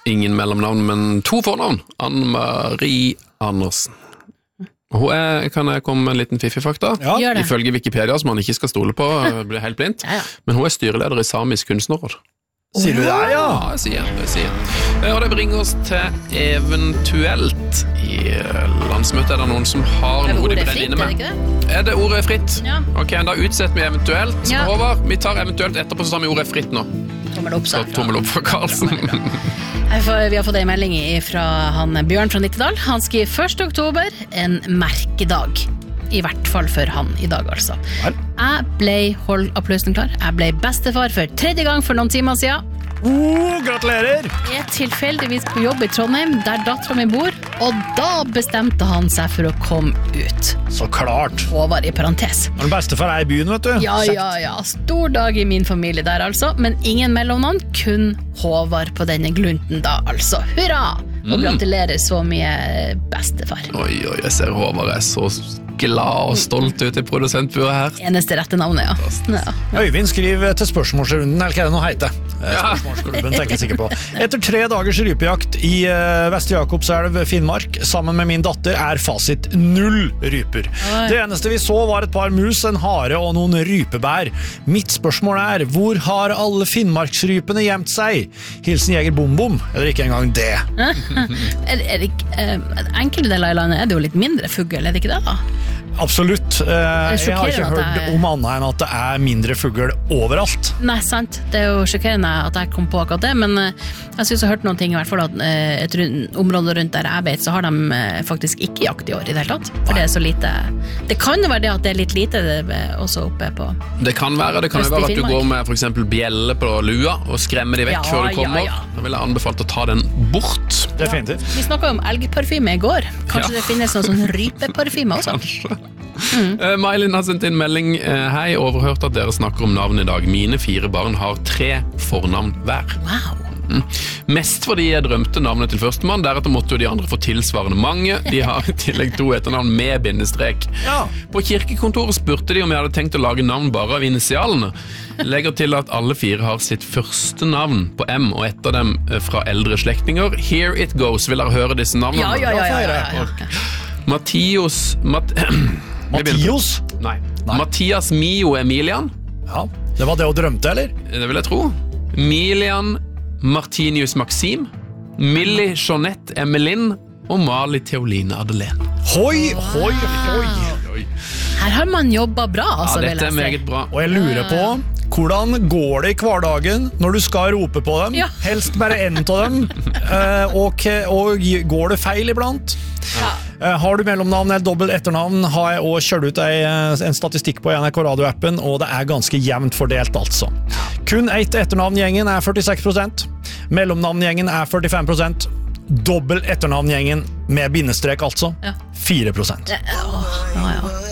Ingen mellomnavn, men 2 fornavn. Ann-Marie Andersen. Kan jeg komme med en liten fiffig-fakta? Ja. Ifølge Wikipedia, som man ikke skal stole på, blir helt blindt. Men hun styreleder i Samisk kunstnerråd. Sier du det? Ja, jeg sier. Og det bringer oss til eventuelt i landsmøtet. Det noen som har noe de brenner inne med? Det ordet fritt? Ja. Ok, da utsetter vi eventuelt. Håvard, vi tar eventuelt etterpå, så tar vi ordet fritt nå. Tommel opp for Karlsen. Vi har fått en melding fra Bjørn fra Nittedal. Han skriver 1. oktober, en merkedag. I hvert fall for han i dag, altså. Jeg ble, hold applausen klar, jeg ble bestefar for 3. gang for noen timer siden. Gratulerer! Jeg tilfeldigvis på jobb i Trondheim, der datteren min bor, og da bestemte han seg for å komme ut. Så klart. Håvard i parentes. Den bestefar i byen, vet du. Ja. Stor dag i min familie der, altså. Men ingen mellomnavn, kun Håvard på denne glunten da, altså. Hurra! Og gratulerer så mye bestefar. Oi, jeg ser Håvard er så glad og stolt ut i produsentburet her. Eneste rette navnet, ja. Øyvind skriver til spørsmålsrunden, eller hva er det nå heter? Spørsmålsklubben, tenker jeg sikkert på. Etter 3 dagers rypejakt i Vestre Jakobselv, Finnmark, sammen med min datter, er fasit 0 ryper. Det eneste vi så var et par mus, en hare og noen rypebær. Mitt spørsmål er, hvor har alle Finnmarksrypene gjemt seg? Hilsen Jeger Bom Bom, eller ikke engang det? Enkelte deler i landet er det jo litt mindre fugl, er det ikke det da? Absolutt. Jeg har ikke hørt om annet enn at det er mindre fugl overalt. Nei, sant. Det er jo sjokkerende at jeg kom på akkurat det, men jeg synes jeg har hørt noen ting, i hvert fall at et område rundt der jeg vet, så har de faktisk ikke jakt i år i det hele tatt. For det er så lite. Det kan jo være det at det er litt lite også oppe på. Det kan være at du går med for eksempel bjelle på lua og skremmer de vekk før du kommer. Da vil jeg anbefale å ta den bort. Definitivt. Vi snakket om elgparfyme i går. Kanskje det finnes noen sånn rypeparfyme også? Kanskje. Mylin har sendt inn melding. Hei, overhørt at dere snakker om navn i dag. Mine 4 barn har 3 fornavn hver. Wow. Mest fordi jeg drømte navnet til førstemann. Deretter måtte jo de andre få tilsvarende mange. De har i tillegg 2 etternavn med bindestrek. På kirkekontoret spurte de om jeg hadde tenkt å lage navn bare av initialene. Legger til at alle 4 har sitt første navn på M, og etter dem fra eldre slektninger. Here it goes. Vil dere høre disse navnene? Ja. Mathias? Nei. Mathias Mio Emilian. Ja, det var det hun drømte, eller? Det vil jeg tro. Milian Martinius Maxim, Millie Jeanette Emelin og Mali Theoline Adelene. Hoi! Her har man jobbet bra, altså, ja, dette er meget bra. Og jeg lurer på, hvordan går det i hverdagen når du skal rope på dem? Ja. Helst bare en av dem. Og går det feil iblant? Ja. Har du mellomnavn eller dobbelt etternavn, har jeg også kjørt ut en statistikk på NRK Radio-appen, og det er ganske jevnt fordelt, altså. Kun ett etternavngjengen er 46%, mellomnavngjengen er 45%, dobbelt etternavngjengen med bindestrek, altså 4%. Ja.